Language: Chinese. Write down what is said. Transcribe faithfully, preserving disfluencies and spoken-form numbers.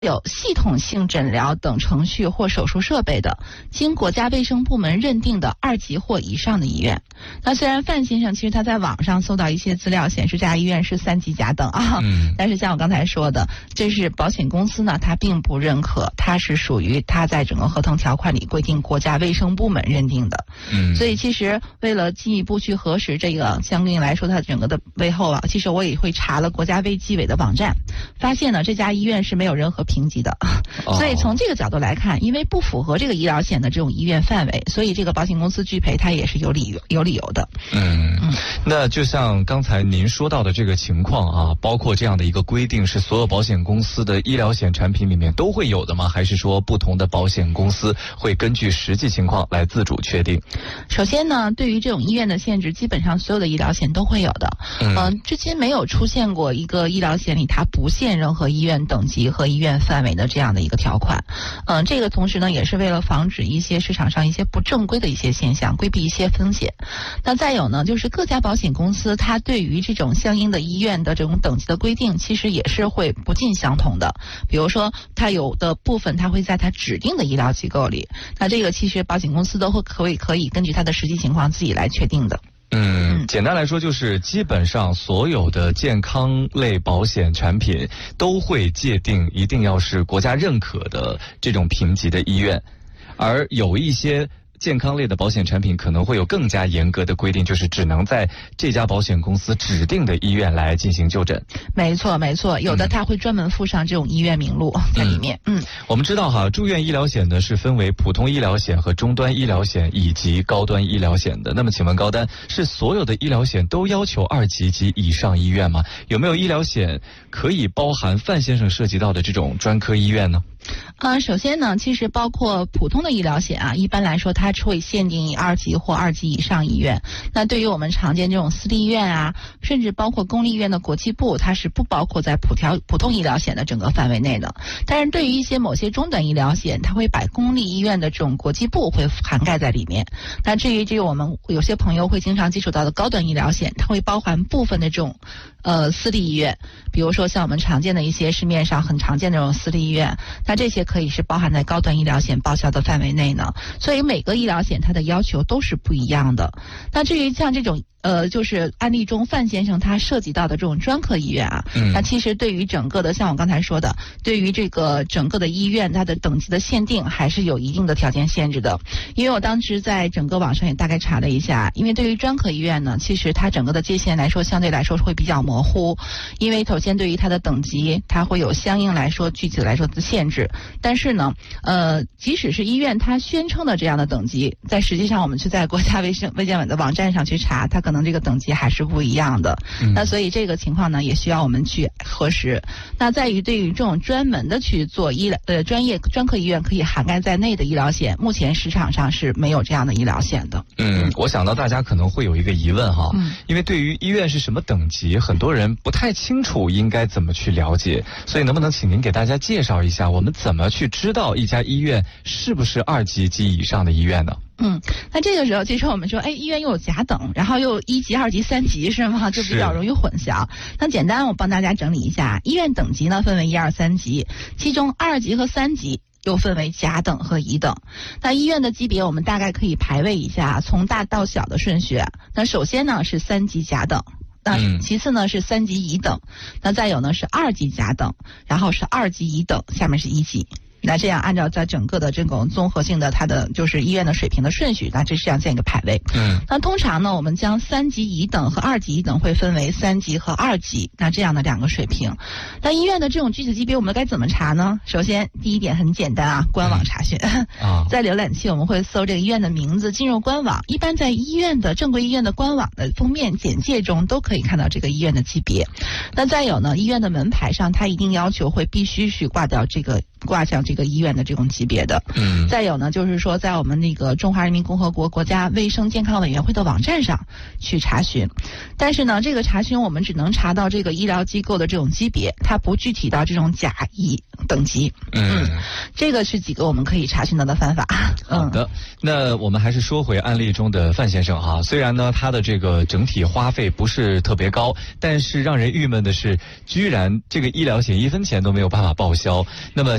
有系统性诊疗等程序或手术设备的，经国家卫生部门认定的二级或以上的医院。那虽然范先生其实他在网上搜到一些资料显示这家医院是三级甲等啊，嗯、但是像我刚才说的，这是保险公司呢，它并不认可，它是属于它在整个合同条款里规定国家卫生部门认定的。嗯，所以其实为了进一步去核实这个相对来说它整个的背后啊，其实我也会查了国家卫计委的网站，发现呢这家医院是没有任何评级的。哦、所以从这个角度来看，因为不符合这个医疗险的这种医院范围，所以这个保险公司拒赔它也是有理由有理由的。 嗯，嗯那就像刚才您说到的这个情况啊，包括这样的一个规定，是所有保险公司的医疗险产品里面都会有的吗？还是说不同的保险公司会根据实际情况来自主确定？ 首先呢，对于这种医院的限制，基本上所有的医疗险都会有的。嗯、呃，至今没有出现过一个医疗险里它不限任何医院等级和医院范围的这样的一个条款。嗯、呃，这个同时呢，也是为了防止一些市场上一些不正规的一些现象，规避一些风险。那再有呢，就是各家保险公司它对于这种相应的医院的这种等级的规定，其实也是会不尽相同的。比如说，它有的部分它会在它指定的医疗机构里，那这个其实保险公司都会可以可以根据它的实际情况自己来确定的。 嗯，简单来说就是基本上所有的健康类保险产品都会界定一定要是国家认可的这种评级的医院，而有一些健康类的保险产品可能会有更加严格的规定，就是只能在这家保险公司指定的医院来进行就诊。 没错没错，有的它会专门附上这种医院名录在里面。嗯，嗯我们知道哈，住院医疗险呢是分为普通医疗险和中端医疗险以及高端医疗险的。那么请问高丹，是所有的医疗险都要求二级及以上医院吗？有没有医疗险可以包含范先生涉及到的这种专科医院呢？ 呃，首先呢，其实包括普通的医疗险啊，一般来说它会限定以二级或二级以上医院。那对于我们常见这种私立医院啊，甚至包括公立医院的国际部，它是不包括在普条普通医疗险的整个范围内的。但是对于一些某些中等医疗险，它会把公立医院的这种国际部会涵盖在里面。那至于这个我们有些朋友会经常接触到的高端医疗险，它会包含部分的这种呃私立医院，比如说像我们常见的一些市面上很常见的这种私立医院。那这些可以是包含在高端医疗险报销的范围内呢，所以每个医疗险它的要求都是不一样的。那至于像这种呃，就是案例中范先生他涉及到的这种专科医院啊，嗯、那其实对于整个的，像我刚才说的，对于这个整个的医院它的等级的限定还是有一定的条件限制的。因为我当时在整个网上也大概查了一下，因为对于专科医院呢，其实它整个的界限来说相对来说会比较模糊，因为首先对于它的等级，它会有相应来说具体来说的限制。但是呢，呃，即使是医院它宣称的这样的等级，在实际上我们去在国家卫生卫健委的网站上去查，它可能这个等级还是不一样的。嗯、那所以这个情况呢，也需要我们去核实。那在于对于这种专门的去做医疗呃专业专科医院可以涵盖在内的医疗险，目前市场上是没有这样的医疗险的。 嗯，我想到大家可能会有一个疑问哈，嗯、因为对于医院是什么等级，很多人不太清楚应该怎么去了解，所以能不能请您给大家介绍一下，我们怎么去知道一家医院是不是二级及以上的医院呢？ 嗯，那这个时候其实我们说，哎，医院又有甲等，然后又有一级、二级、三级，是吗？就比较容易混淆。那简单，我帮大家整理一下，医院等级呢分为一二三级，其中二级和三级又分为甲等和乙等。那医院的级别我们大概可以排位一下，从大到小的顺序。那首先呢是三级甲等。那其次呢是三级乙等，那再有呢是二级甲等，然后是二级乙等，下面是一级。那这样按照在整个的这种综合性的它的就是医院的水平的顺序，那这是这样这样一个排位。嗯，那通常呢，我们将三级乙等和二级乙等会分为三级和二级，那这样的两个水平。那医院的这种具体级别我们该怎么查呢？首先第一点很简单啊，官网查询。啊，在浏览器我们会搜这个医院的名字，进入官网，一般在医院的正规医院的官网的封面简介中都可以看到这个医院的级别。那再有呢，医院的门牌上它一定要求会必须去挂掉这个挂上这个医院的这种级别的。 嗯。 再有呢，就是说在我们那个中华人民共和国国家卫生健康委员会的网站上去查询，但是呢，这个查询我们只能查到这个医疗机构的这种级别，它不具体到这种甲乙等级。 嗯， 这个是几个我们可以查询到的方法。 好的，那我们还是说回案例中的范先生哈，虽然呢他的这个整体花费不是特别高，但是让人郁闷的是，居然这个医疗险一分钱都没有办法报销。那么